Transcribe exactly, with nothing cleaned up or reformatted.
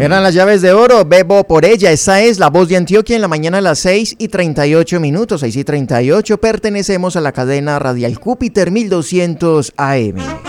Eran las llaves de oro, bebo por ella. Esa es La Voz de Antioquia en la mañana a las seis y treinta y ocho minutos, seis y treinta y ocho. Pertenecemos a la cadena radial Júpiter mil doscientos A M.